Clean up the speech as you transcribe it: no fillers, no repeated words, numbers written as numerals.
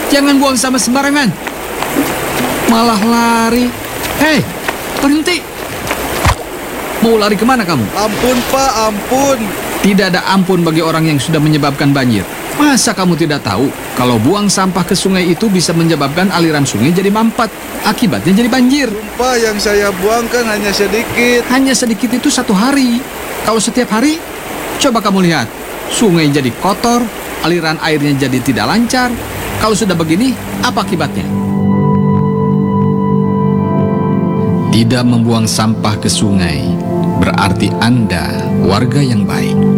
Jangan buang sampah sembarangan. Malah lari. Hei, berhenti. Mau lari kemana kamu? Ampun Pak, ampun. Tidak ada ampun bagi orang yang sudah menyebabkan banjir. Masa kamu tidak tahu kalau buang sampah ke sungai itu bisa menyebabkan aliran sungai jadi mampet. Akibatnya jadi banjir. Sumpah yang saya buang kan hanya sedikit. Hanya sedikit itu 1 hari. Kalau setiap hari, coba kamu lihat. Sungai jadi kotor, aliran airnya jadi tidak lancar. Kalau sudah begini, apa akibatnya? Tidak membuang sampah ke sungai berarti Anda warga yang baik.